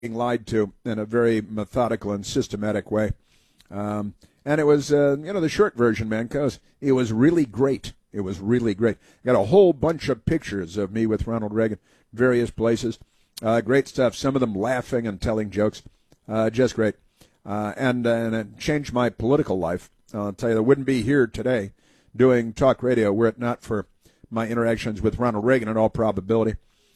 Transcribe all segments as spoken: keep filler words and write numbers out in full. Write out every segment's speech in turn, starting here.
being lied to in a very methodical and systematic way. Um, and it was, uh, you know, the short version, man, because it was really great. It was really great. Got a whole bunch of pictures of me with Ronald Reagan, various places. Uh, great stuff. Some of them laughing and telling jokes. Uh, just great. Uh, and, uh, and it changed my political life. I'll tell you, I wouldn't be here today doing talk radio were it not for my interactions with Ronald Reagan in all probability.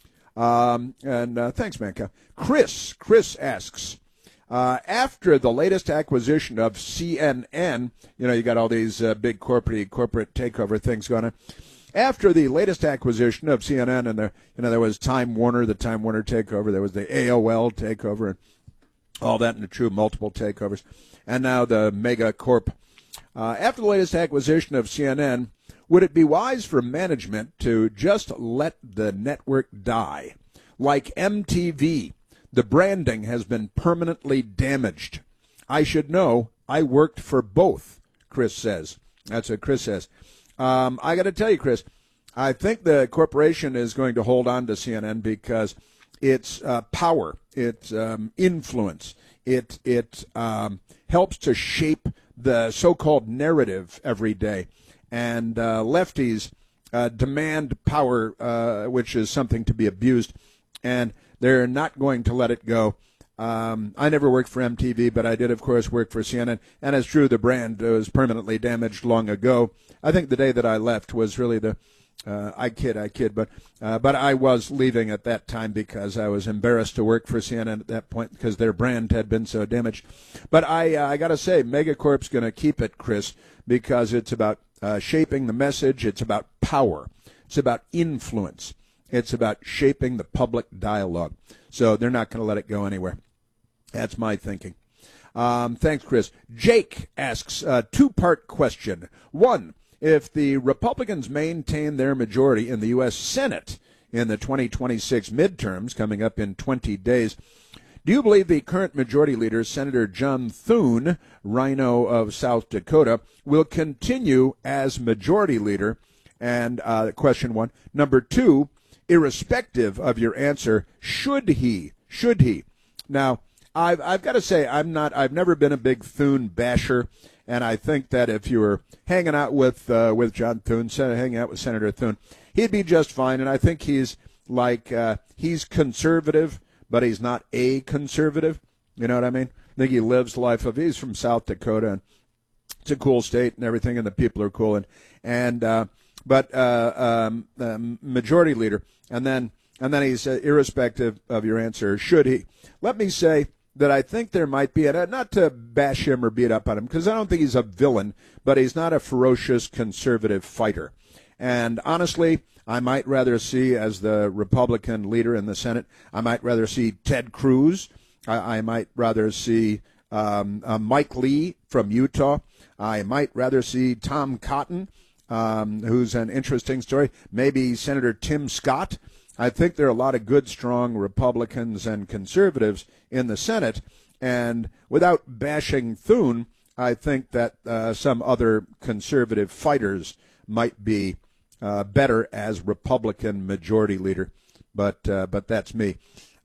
Um, and uh, thanks, Manka. Chris, Chris asks, uh, after the latest acquisition of C N N, you know, you got all these uh, big corporate corporate takeover things going on. After the latest acquisition of C N N, and there, you know, there was Time Warner, the Time Warner takeover, there was the A O L takeover, and all that, and the true multiple takeovers, and now the Mega Corp. Uh, after the latest acquisition of C N N, would it be wise for management to just let the network die? Like M T V, the branding has been permanently damaged. I should know. I worked for both, Chris says. That's what Chris says. Um, I got to tell you, Chris, I think the corporation is going to hold on to C N N because its uh, power, its um, influence, it, it um, helps to shape the so-called narrative every day. And uh, lefties uh, demand power, uh, which is something to be abused, and they're not going to let it go. Um, I never worked for M T V, but I did, of course, work for C N N. And it's true, the brand was permanently damaged long ago. I think the day that I left was really the, uh, I kid, I kid, but uh, but I was leaving at that time because I was embarrassed to work for C N N at that point because their brand had been so damaged. But I, uh, I got to say, Megacorp's going to keep it, Chris, because it's about uh, shaping the message. It's about power. It's about influence. It's about shaping the public dialogue. So they're not going to let it go anywhere. That's my thinking. Um, thanks, Chris. Jake asks a two-part question. One, if the Republicans maintain their majority in the U S. Senate in the twenty twenty-six midterms coming up in twenty days, do you believe the current majority leader, Senator John Thune, Rhino of South Dakota, will continue as majority leader? And uh, question one. Number two, irrespective of your answer, should he? Should he? Now, I've I've got to say I'm not. I've never been a big Thune basher, and I think that if you were hanging out with uh, with John Thune, hanging out with Senator Thune, he'd be just fine. And I think he's like uh, he's conservative, but he's not a conservative. You know what I mean? I think he lives life of. He's from South Dakota, and it's a cool state and everything, and the people are cool. And and uh, but uh, um, um, majority leader, and then and then he's uh, irrespective of your answer, should he? Let me say that I think there might be, and not to bash him or beat up on him, because I don't think he's a villain, but he's not a ferocious conservative fighter. And honestly, I might rather see, as the Republican leader in the Senate, I might rather see Ted Cruz. I, I might rather see um, uh, Mike Lee from Utah. I might rather see Tom Cotton, um, who's an interesting story. Maybe Senator Tim Scott. I think there are a lot of good, strong Republicans and conservatives in the Senate, and without bashing Thune, I think that uh, some other conservative fighters might be uh, better as Republican majority leader. But uh, but that's me.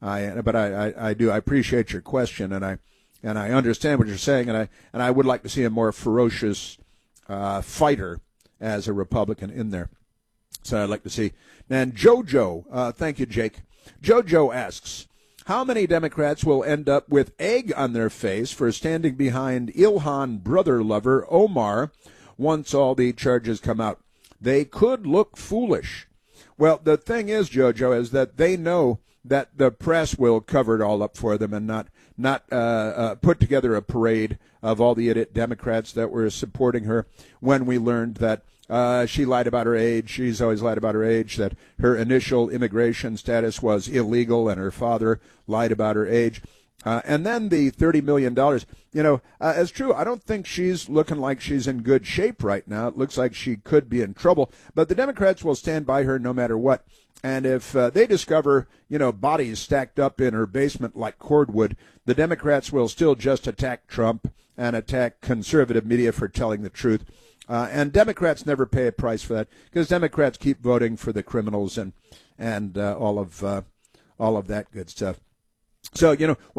I but I, I, I do I appreciate your question, and I and I understand what you're saying, and I and I would like to see a more ferocious uh, fighter as a Republican in there. So I'd like to see. And Jojo, uh, thank you, Jake. Jojo asks, how many Democrats will end up with egg on their face for standing behind Ilhan brother lover Omar once all the charges come out? They could look foolish. Well, the thing is, Jojo, is that they know that the press will cover it all up for them and not not uh, uh, put together a parade of all the idiot Democrats that were supporting her when we learned that Uh, she lied about her age. She's always lied about her age, that her initial immigration status was illegal, and her father lied about her age. Uh, and then the thirty million dollars. You know, uh, it's true. I don't think she's looking like she's in good shape right now. It looks like she could be in trouble. But the Democrats will stand by her no matter what. And if uh, they discover, you know, bodies stacked up in her basement like cordwood, the Democrats will still just attack Trump and attack conservative media for telling the truth. Uh, and Democrats never pay a price for that because Democrats keep voting for the criminals and and uh, all of uh, all of that good stuff. So, you know,